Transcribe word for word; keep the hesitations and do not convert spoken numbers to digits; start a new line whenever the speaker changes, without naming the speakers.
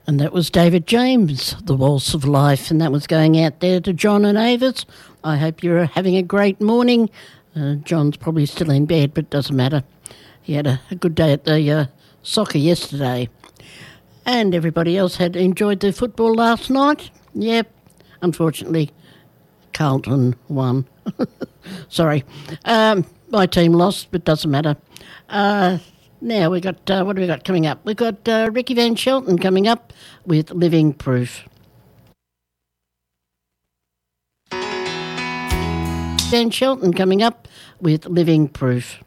And that was David James, The Waltz of Life, and that was going out there to John and Avis. I hope you're having a great morning. Uh, John's probably still in bed, but it doesn't matter. He had a, a good day at the uh, soccer yesterday. And everybody else had enjoyed their football last night. Yep, unfortunately, Carlton won. Sorry. Um, my team lost, but doesn't matter. Uh... Now, we got, uh, what do we got coming up? We've got uh, Ricky Van Shelton coming up with Living Proof. Van Shelton coming up with Living Proof.